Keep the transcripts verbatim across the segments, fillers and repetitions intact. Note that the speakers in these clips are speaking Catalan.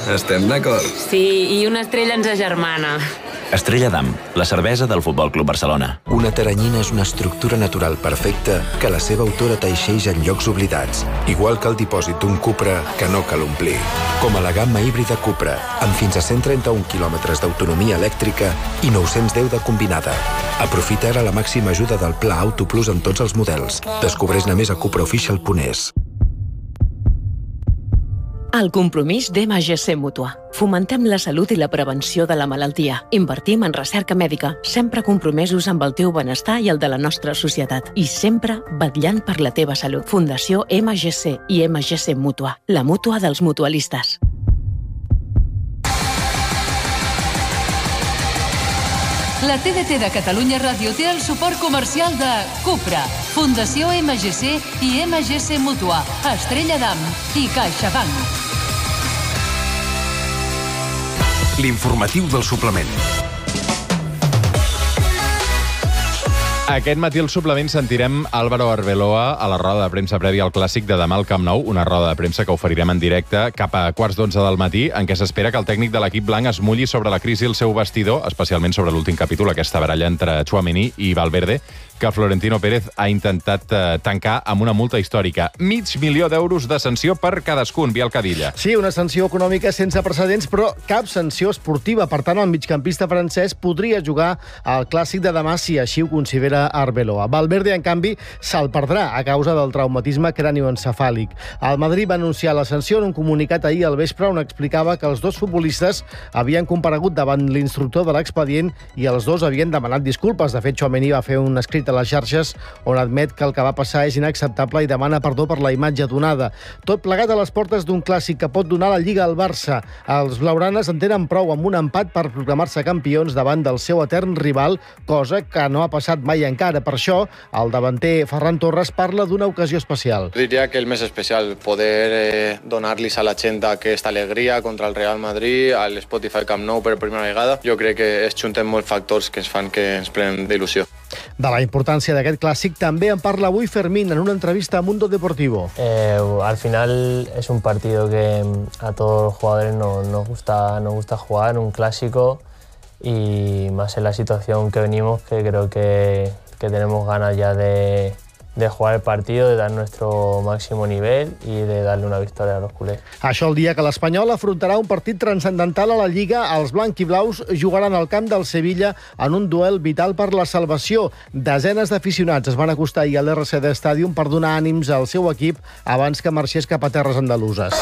Estem d'acord. Sí, i una estrella ens agermana. Estrella d'Am, la cervesa del Futbol Club Barcelona. Una teranyina és una estructura natural perfecta que la seva autora teixeix en llocs oblidats, igual que el dipòsit d'un Cupra que no cal omplir. Com a la gamma híbrida Cupra, amb fins a cent trenta-un quilòmetres d'autonomia elèctrica i nou-cents deu de combinada. Aprofita ara la màxima ajuda del Pla Auto Plus en tots els models. Descobreix-ne més a cupraofficial punt es. El compromís d'M G C Mútua. Fomentem la salut i la prevenció de la malaltia. Invertim en recerca mèdica, sempre compromesos amb el teu benestar i el de la nostra societat. I sempre vetllant per la teva salut. Fundació M G C i M G C Mútua. La mútua dels mutualistes. La T D T de Catalunya Ràdio té el suport comercial de Cupra, Fundació M G C i M G C Mútua, Estrella d'Am i CaixaBank. L'informatiu del suplement. Aquest matí al suplement sentirem Álvaro Arbeloa a la roda de premsa prèvia al Clàssic de demà al Camp Nou, una roda de premsa que oferirem en directe cap a quarts d'onze del matí, en què s'espera que el tècnic de l'equip blanc es mulli sobre la crisi al seu vestidor, especialment sobre l'últim capítol, aquesta baralla entre Tchouaméni i Valverde, que Florentino Pérez ha intentat eh, tancar amb una multa històrica. Mig milió d'euros de sanció per cadascun, Biel Cadilla. Sí, una sanció econòmica sense precedents, però cap sanció esportiva. Per tant, el migcampista francès podria jugar al Clàssic de demà si així ho considera Arbeloa. Valverde, en canvi, se'l perdrà a causa del traumatisme cranioencefàlic. El Madrid va anunciar la sanció en un comunicat ahir al vespre on explicava que els dos futbolistes havien comparegut davant l'instructor de l'expedient i els dos havien demanat disculpes. De fet, Tchouaméni va fer un escrit a les xarxes on admet que el que va passar és inacceptable i demana perdó per la imatge donada. Tot plegat a les portes d'un clàssic que pot donar la Lliga al Barça. Els blaugranes en tenen prou amb un empat per proclamar-se campions davant del seu etern rival, cosa que no ha passat mai encara. Per això, el davanter Ferran Torres parla d'una ocasió especial. Diria que el més especial, poder eh, donar-los a la gent aquesta alegria contra el Real Madrid, al Spotify Camp Nou per primera vegada. Jo crec que es junten molts factors que ens fan que ens prenen d'il·lusió. De la importància d'aquest clàssic també en parla avui Fermín en una entrevista a Mundo Deportivo. Eh, al final es un partido que a todos los jugadores nos, nos, gusta, nos gusta jugar, un clásico, y más en la situación que venimos, que creo que, que tenemos ganas ya de, de jugar el partido, de dar nuestro máximo nivel y de darle una victòria a los culers. Això el dia que l'Espanyol afrontarà un partit transcendental a la Lliga, els blanquiblaus jugaran al camp del Sevilla en un duel vital per la salvació. Desenes d'aficionats es van acostar ahir a l'R C D Stadium per donar ànims al seu equip abans que marxés cap a terres andaluses.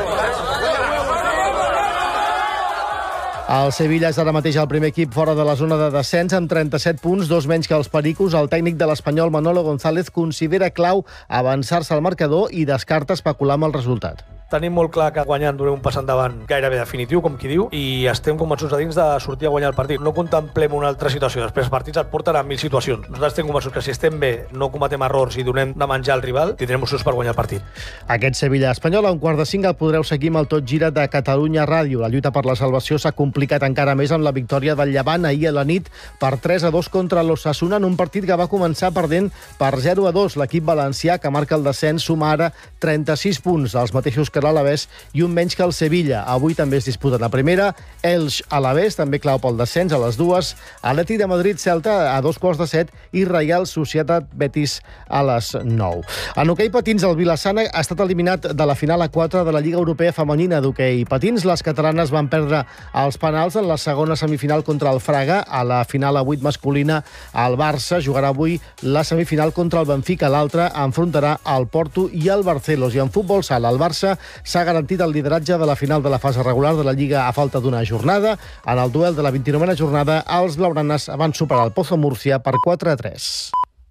El Sevilla és ara mateix el primer equip fora de la zona de descens amb trenta-set punts, dos menys que els Pericos. El tècnic de l'Espanyol, Manolo González, considera clau avançar-se al marcador i descarta especular amb el resultat. Tenim molt clar que guanyant donem un pas endavant gairebé definitiu, com qui diu, i estem convençuts a dins de sortir a guanyar el partit. No contemplem una altra situació. Després els partits et porten a mil situacions. Nosaltres estem convençuts que si estem bé, no cometem errors i donem de menjar al rival, tindrem opcions per guanyar el partit. Aquest Sevilla-Espanyol, a un quart de cinc, el podreu seguir amb el Tot Gira de Catalunya Ràdio. La lluita per la salvació s'ha complicat encara més amb la victòria del Llevant ahir a la nit per tres a dos contra l'Osasuna en un partit que va començar perdent per zero a dos. L'equip valencià, que marca el descens, suma ara trenta-sis punts, els mateixos que l'Alavés i un menys que el Sevilla. Avui també es disputen la primera, Elx-Alavés, també clau pel descens a les dues, Atlètic de Madrid-Celta a dos quarts de set i Reial Societat-Betis a les nou. En hoquei patins, el Vilassana ha estat eliminat de la final a quatre de la Lliga Europea Femenina d'hoquei patins. Les catalanes van perdre els penals en la segona semifinal contra el Fraga. A la final a vuit masculina, el Barça jugarà avui la semifinal contra el Benfica. L'altra enfrontarà el Porto i el Barcelos. I en futbol sala, el Barça s'ha garantit el lideratge de la final de la fase regular de la Lliga a falta d'una jornada. En el duel de la vint-i-novena jornada, els blaugranes van superar el Pozo Múrcia per quatre a tres.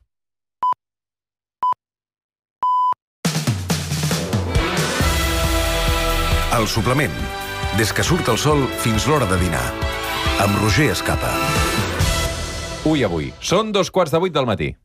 El suplement. Des que surt el sol fins l'hora de dinar. Amb Roger Escapa. Ui, avui. Són dos quarts de vuit del matí.